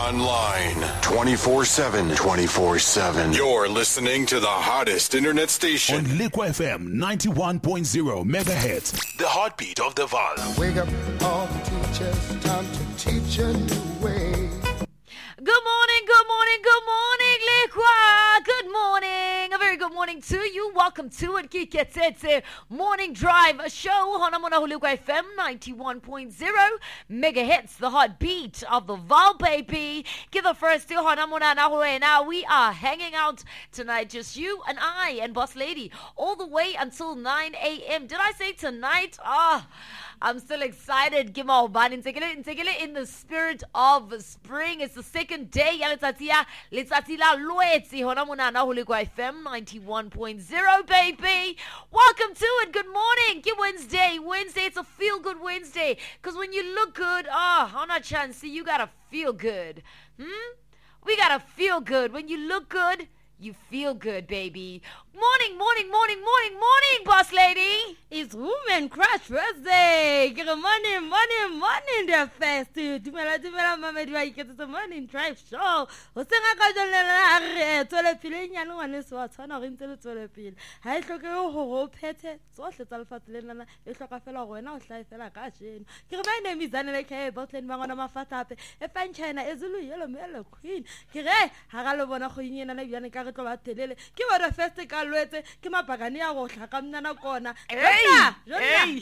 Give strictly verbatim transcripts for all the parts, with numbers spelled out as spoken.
online twenty-four seven. twenty-four seven. You're listening to the hottest internet station on Liqua F M ninety-one point zero megahertz. The heartbeat of the Vaal. Wake up all the teachers, time to teach a new way. Good morning, good morning, good morning, Liqua. Good morning. A very good morning to you. Welcome to it. Kiketsetse Morning Drive, a show on Liqua F M ninety-one point zero megahertz, the heartbeat of the Vaal, baby. Give the first to Honamona Nahuena. We are hanging out tonight, just you and I and Boss Lady, all the way until nine a.m. Did I say tonight? Ah. Oh, I'm still excited. In the spirit of spring. It's the second day. F M ninety-one point zero, baby. Welcome to it. Good morning. Good Wednesday. Wednesday, it's a feel good Wednesday. Because when you look good, oh, on a chance, see, you gotta feel good. Hmm? We gotta feel good. When you look good, you feel good, baby. Morning, morning, morning, morning, morning, Boss Lady. It's Women Crush Wednesday. Good morning, morning, morning, dear fest. Tumela, tumela, mama, do I get the morning drive show? Osenga ka jollela tole pile nyane ngwane se wa tshwana re ntse le tole pile. Ha e hloke ho ho phethe tsohle tsa lefatshe lena e hloka fela wena o hlae fela ka jeno. Ke re ba ne mizane le ke botleng ba ngwana mafatape e fan China ezulu yellow mele queen. Ke re ha ga le bona go inyena le bjane ka re tlo ba telele. Ke ba re fest ka lwetse ke mapagane ya go tlhaka mnana kona. Hey, hey.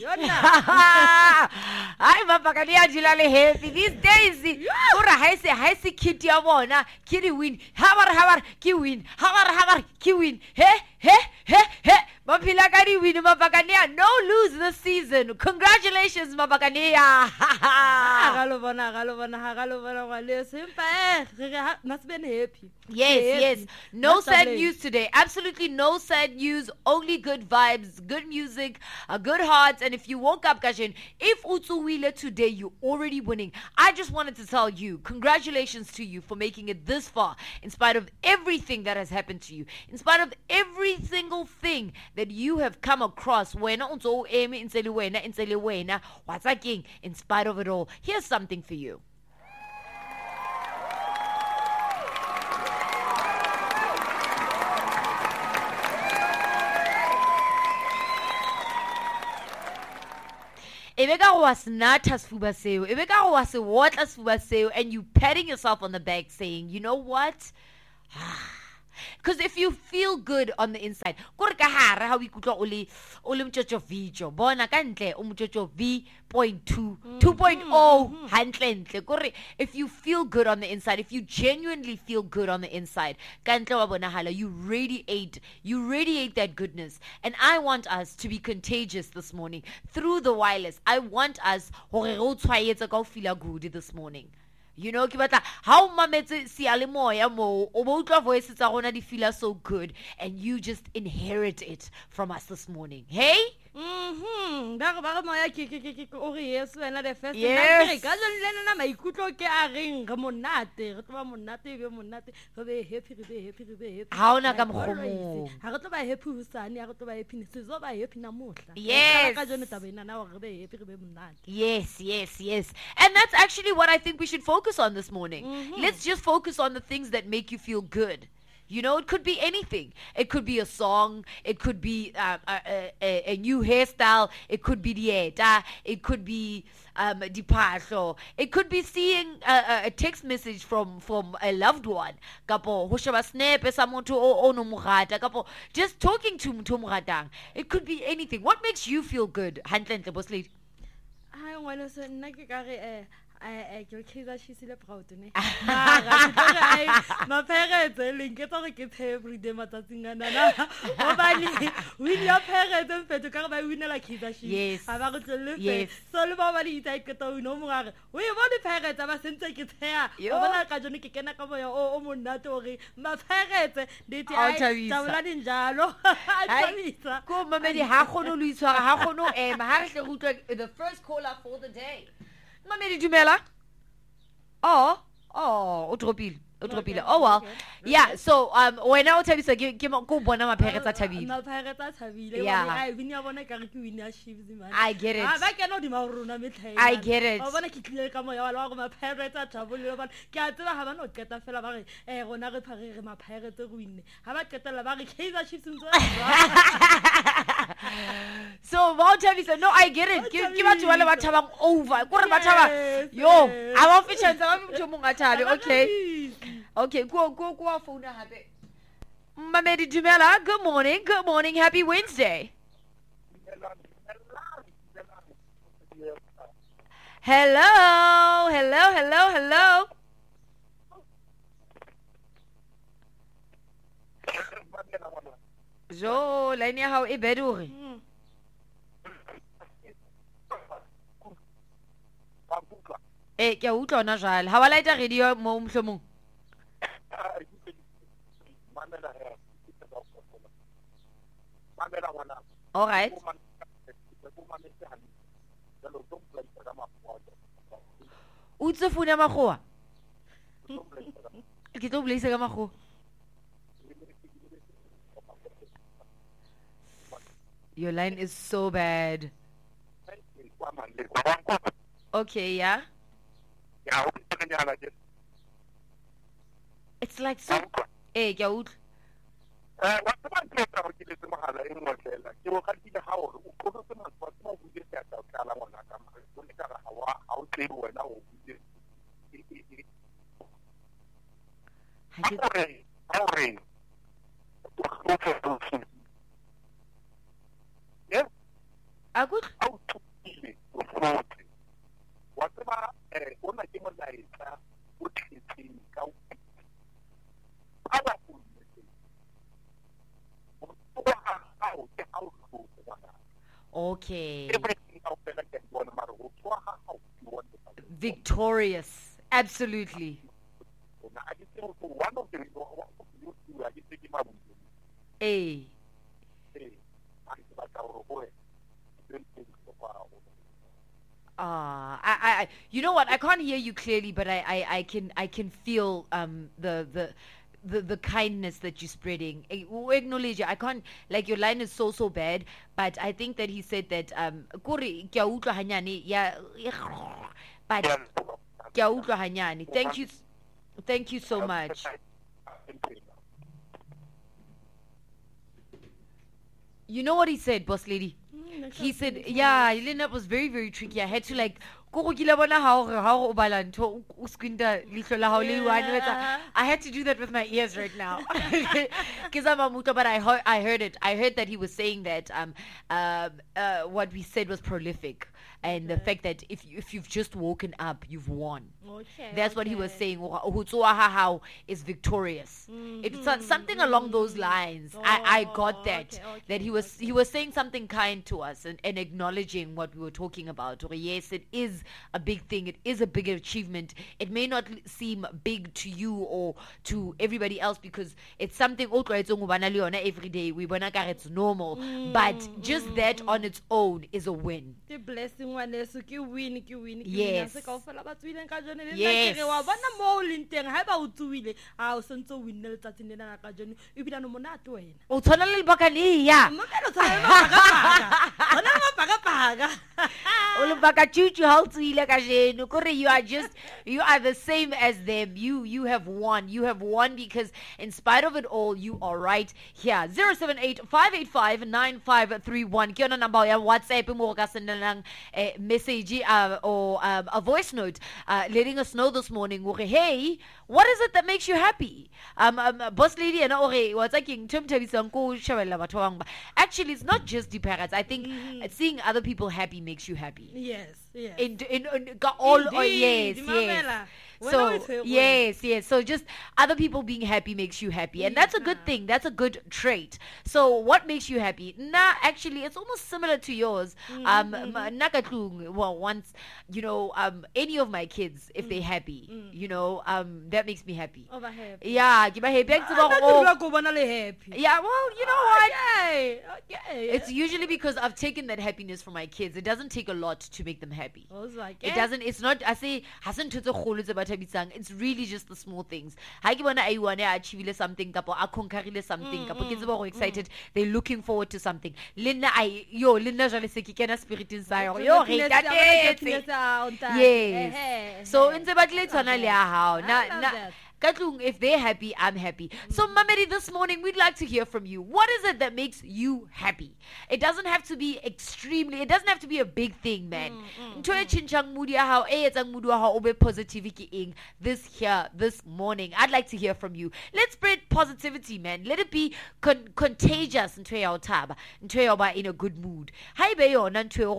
Ai mapagane ya dila le happy these days. Ora ha se ha se kit ya bona ki win. Habar habar ki win. Habar habar ki win. He he he he. Mapila ka di win mapagane no lose this season. Congratulations mapagane. Ha ga lo bona ga lo bona ga lo bona wa le simpa re must be happy. Yes, yes. No sad news today. Absolutely no sad news. Only good vibes, good music, a good heart. And if you woke up, Kashin, if Utsuwile today, you're already winning. I just wanted to tell you, congratulations to you for making it this far, in spite of everything that has happened to you, in spite of every single thing that you have come across. In spite of it all, here's something for you. Ebeka was not as fubaseo. Ebeka was a what as fubaseo, and you patting yourself on the back saying, you know what? Because if you feel good on the inside, how we could only umchocho video, bona kantle umchocho V point two, two point oh, hantle. If you feel good on the inside, if you genuinely feel good on the inside, you radiate, you radiate that goodness. And I want us to be contagious this morning through the wireless. I want us to feel good this morning. You know, how mametse sialemoya mo obotla voices are gonna feel so good, and you just inherit it from us this morning. Hey? Mhm. Ba ba moya ke ke ke o re yesu ena the first yes. Ka jolena na maikutlo ke a reng ga monate re tlo ba monate be monate re be happy re be happy re be happy ha ona ka mogomo ha re tlo ba happy husane ha re tlo ba happy se zo ba happy na mohla yes. Ka jone tabena na re be happy re be monate yes yes yes and that's actually what I think we should focus on this morning. Mm-hmm. Let's just focus on the things that make you feel good. You know, it could be anything. It could be a song. It could be uh, a, a, a new hairstyle. It could be dieta. It could be um, dipasho. It could be seeing a, a text message from, from a loved one. Kapo, hoshaba snap esamuntu o no mugata. Kapo, just talking to to mugatang. It could be anything. What makes you feel good? Handlentle bosli. I want to say nake ka re I I Kaiser she's le proud ne ma parents le nke tsa ke every day matsatsing ana na o bani win your parents en fait ka ba winela Kaiser she yes a ba go tlele yes so le ba ba di ita ke to no mo gare we ba di parents ba sentse ke tsaya o bona ka jone ke kena ka boya o o monate o re ma parents di tsa tsa di njalo a thabisa ko mamedi ha gono lo itshwara ha gono ema ha re tle go utlwa the first caller for the day. Mamedi dumela. Oh, oh, o tropile. o tropile. Oh well. Yeah, so um when I tell you so ke mo go bona maphere tsa thabile. Maphere tsa thabile. Yeah. I win ya bona ka re ke win ya Chiefs man. I get it. Ah ba ke no di ma rona metlhae. I get it. Ba bona ke tlile ka moya wa la go maphere tsa thabile ba ke a tseba ha ba no qeta fela ba re eh rona re phare re maphere tse go winne. Ha ba qetela ba re Kaizer Chiefs ntse. So about tell you so no I get it. Ke ke batho ba le ba thabang over. Ko re ba thaba. Yo, I want to chance ba motho mong a thabe. Okay. Okay, go go go phone hape. Mamedi Dumela, good morning. Good morning. Happy Wednesday. Hello. Hello, hello, hello. Jo, line ya hao e bedure. Eh, ke a utlwa ona jwale. Ha wa light radio mo mhlomong. All right. Utse phone ya magoa. Ke tlo blase ka magoa. Your line is so bad. Okay, yeah. It's like so. Eh, ke a utlwa. Eh, wa tsaba ke tla go ke le mogala e ngotlela. Ke go gatile ha o o go se mang ba tsama go ditsa tsa tsala ngwana ka mare. Go le ka ga wa ha o tle wena o butse. Ha ke Ha o re. Yeah. a good. Ha o tsile o frote. Wa tsaba eh ona ke mo laetsa o tletseng ka o. Aba Okay. Victorious. Absolutely. Eh. Ah, I, I, you know what? I can't hear you clearly, but I, I, I can, I can feel um the the. The, the kindness that you're spreading. We acknowledge it. I can't, like, your line is so so bad, but I think that he said that um kore ke a utlwa hanyane ya but ke a utlwa hanyane. Thank you, thank you so much. You know what he said, boss lady? He said, yeah, Elena was very very tricky. I had to like I had to do that with my ears right now. But I heard, I heard it. I heard that he was saying that um, uh, uh, what we said was prolific. And the fact that if you, if you've just woken up, you've won. Okay, That's okay. what he was saying. How is victorious. Mm-hmm, It's something along those lines. oh, I, I got that. okay, okay, that he was okay. he was saying something kind to us and, and acknowledging what we were talking about. Or yes, it is a big thing. It is a big achievement. It may not seem big to you or to everybody else because it's something every day. We wanna it's normal. Mm, but just mm, that mm. on its own is a win. The blessing one is to win, ke win, ke Yes. win. Se kaofela ba tswileng ka jone le nna Yes. ke re wa bona mo o leng teng ha ba o tswile a o sentse o winne letsatsing lena ka jone e bila no monate wena. O tshwana le lebaka le ya. Mo ka lo tsaya mapaka paka. Ona mapaka paka. O lebaka chuchu ha o tswile ka jeno. Kore you are just you are the same as them. You you have won. You have won because in spite of it all you are right here. zero seven eight five eight five nine five three one. Ke yona number ya WhatsApp mo ka sendelang eh, message uh, or um, a voice note uh, letting us know this morning ore, hey, what is it that makes you happy? Um, um boss lady and ore what's like actually it's not just the parents. I think Mm-hmm. seeing other people happy makes you happy. Yes, yes. In, in, in got all oh, yes, Indeed, yes. Mamela. Wena So o tshwere. yes, yes. So just other people being happy makes you happy, and that's a good Yeah. thing. That's a good trait. So what makes you happy? Nah, actually, it's almost similar to yours. Um, Mm-hmm. nakatlung. Well, once you know, um, any of my kids, if Mm. they're happy, you know, um, that makes me happy. Over happy. Yeah, give a happy. Ah, nna ke dula ko bona le happy. Yeah, well, you know what? Okay, okay. It's usually because I've taken that happiness from my kids. It doesn't take a lot to make them happy. happy. Like, it doesn't, it's not, I say, hasn't to the kholo tse ba thabisang. It's really just the small things. Ha ke bona a iwane a achievile something kapo a conquerile something kapo ke tseba go excited, they're looking forward to something. Linna I yo linna jale se ke kena spirit inside yo re tatetse. Yes. So ntse ba tle tsona le a hao. Na na Katlung, if they're happy, I'm happy. Mm. So, Mamedi, this morning, we'd like to hear from you. What is it that makes you happy? It doesn't have to be extremely, it doesn't have to be a big thing, man. This here, this morning, I'd like to hear from you. Let's spread positivity, man. Let it be con- contagious in a good mood. Hi, Bayo,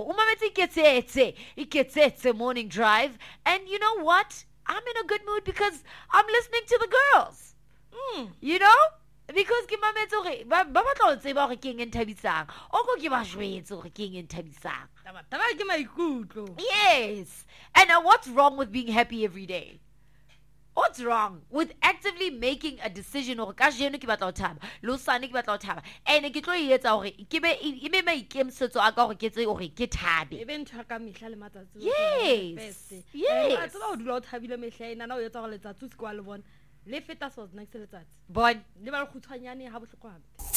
morning drive. And you know what? I'm in a good mood because I'm listening to the girls. Mm. You know? Because ke mametse gore ba ba batla go tseba gore ke eng nthabisang. O go ke ba jwetse gore ke eng nthabisang. Taba taba ke maikutlo. Yes. And uh, what's wrong with being happy every day? What's wrong with actively making a decision or ka jeno ke batla go thaba, lo sane ke batla go thaba. And ke tlo e etsa gore ke be e be maikemisetso a ka gore ke tse gore ke thabe. E be ntwa ka mehla le matsatsi. Yes. Yes. A tsaba o dula o thabile mehla ena na o etsa gore letsatsi se kwa le bona. Le feta so next letsatsi. Bon, le ba le khutshwanyane ha bohloko hampe.